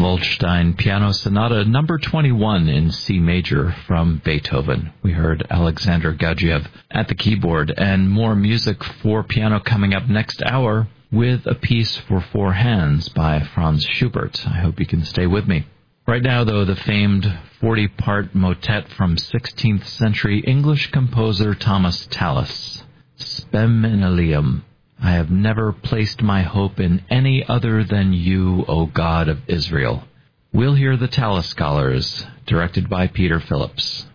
Waldstein Piano Sonata number 21 in C major from Beethoven. We heard Alexander Gagiev at the keyboard, and more music for piano coming up next hour with a piece for four hands by Franz Schubert. I hope you can stay with me. Right now, though, the famed 40-part motet from 16th century English composer Thomas Tallis, Spem in Eliam. I have never placed my hope in any other than you, O God of Israel. We'll hear the Tallis Scholars, directed by Peter Phillips.